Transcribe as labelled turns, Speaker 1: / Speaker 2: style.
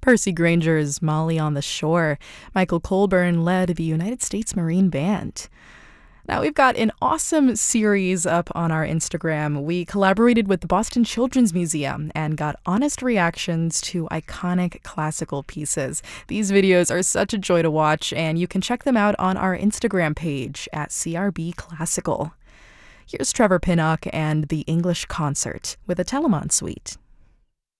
Speaker 1: Percy Granger's Molly on the Shore. Michael Colburn led the United States Marine Band. Now, we've got an awesome series up on our Instagram. We collaborated with the Boston Children's Museum and got honest reactions to iconic classical pieces. These videos are such a joy to watch, and you can check them out on our Instagram page at CRB Classical. Here's Trevor Pinnock and the English Concert with a Telemann Suite.